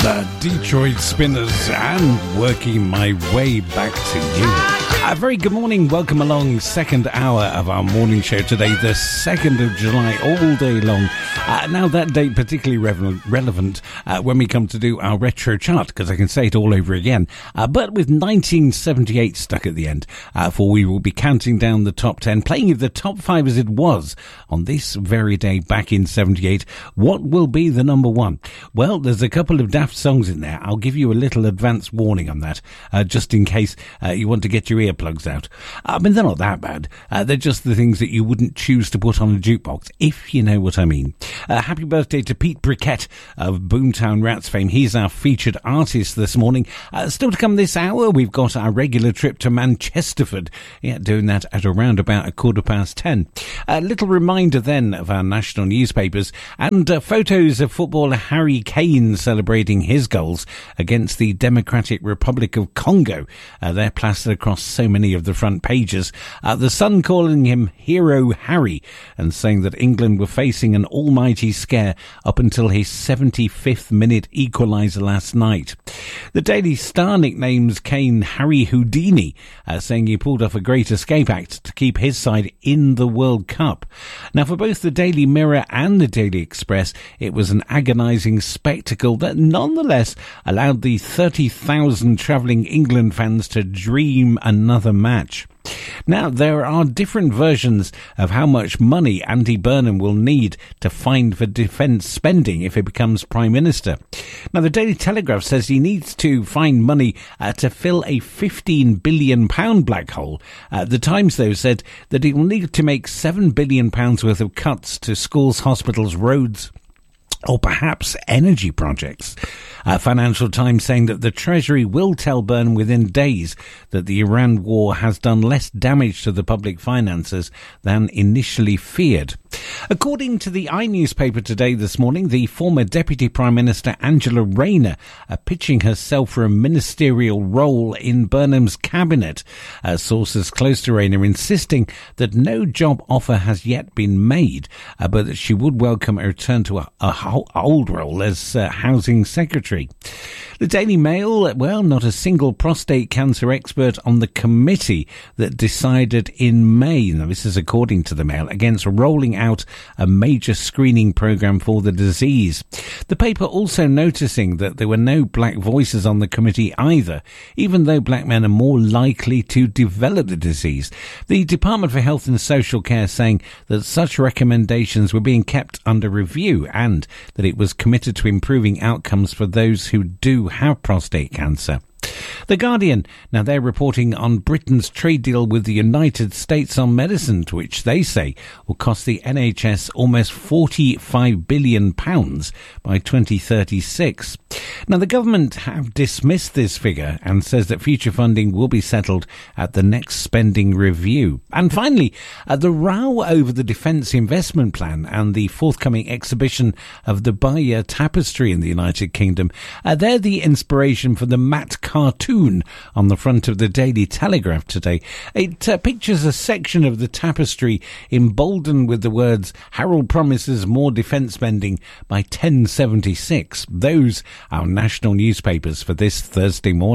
The Detroit Spinners and working my way back to you. A very good morning, welcome along, second hour of our morning show today, the 2nd of July, all day long. Now that date particularly relevant when we come to do our retro chart, because I can say it all over again, but with 1978 stuck at the end, for we will be counting down the top 10, playing the top 5 as it was on this very day back in 78. What will be the number one? Well, there's a couple of daft songs in there. I'll give you a little advance warning on that, just in case you want to get your earplugs out. I mean, they're not that bad. They're just the things that you wouldn't choose to put on a jukebox, if you know what I mean. Happy birthday to Pete Briquette of Boomtown Rats fame. He's our featured artist this morning. Still to come this hour, we've got our regular trip to Manchesterford. Yeah, doing that at around about 10:15. A little reminder then of our national newspapers and photos of footballer Harry Kane celebrating his goals against the Democratic Republic of Congo. They're plastered across so many of the front pages. The Sun calling him Hero Harry and saying that England were facing an almighty scare up until his 75th minute equaliser last night. The Daily Star nicknames Kane Harry Houdini, saying he pulled off a great escape act to keep his side in the World Cup. Now, for both the Daily Mirror and the Daily Express, it was an agonising spectacle that nonetheless allowed the 30,000 travelling England fans to dream another match. Now, there are different versions of how much money Andy Burnham will need to find for defence spending if he becomes Prime Minister. Now, the Daily Telegraph says he needs to find money to fill a £15 billion black hole. The Times, though, said that he will need to make £7 billion worth of cuts to schools, hospitals, roads, or perhaps energy projects. Financial Times saying that the Treasury will tell Burnham within days that the Iran war has done less damage to the public finances than initially feared. According to the newspaper today this morning, the former Deputy Prime Minister Angela Rayner pitching herself for a ministerial role in Burnham's cabinet. Sources close to Rayner insisting that no job offer has yet been made, but that she would welcome a return to a old role as Housing Secretary. The Daily Mail, well, not a single prostate cancer expert on the committee that decided in May, now this is according to the Mail, against rolling out a major screening programme for the disease. The paper also noticing that there were no black voices on the committee either, even though black men are more likely to develop the disease. The Department for Health and Social Care saying that such recommendations were being kept under review and that it was committed to improving outcomes for those who do have prostate cancer. The Guardian, now they're reporting on Britain's trade deal with the United States on medicine, which they say will cost the NHS almost £45 billion by 2036. Now, the government have dismissed this figure and says that future funding will be settled at the next spending review. And finally, the row over the Defence Investment Plan and the forthcoming exhibition of the Bayeux Tapestry in the United Kingdom, they're the inspiration for the Matt cartoon on the front of the Daily Telegraph today. It pictures a section of the tapestry emboldened with the words, "Harold promises more defence spending by 1076. Those are national newspapers for this Thursday morning.